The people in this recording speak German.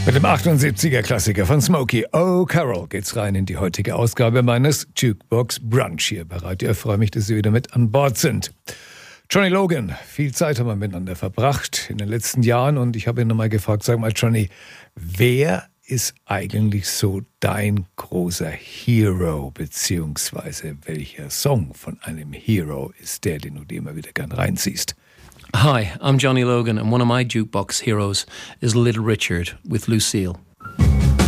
Mit dem 78er-Klassiker von Smokey O'Carroll geht's rein in die heutige Ausgabe meines Jukebox Brunch hier bei Radio. Ich freue mich, dass Sie wieder mit an Bord sind. Johnny Logan, viel Zeit haben wir miteinander verbracht in den letzten Jahren und ich habe ihn nochmal gefragt, sag mal Johnny, wer ist eigentlich so dein großer Hero, beziehungsweise welcher Song von einem Hero ist der, den du dir immer wieder gern reinziehst? Hi, I'm Johnny Logan, and one of my jukebox heroes is Little Richard with Lucille.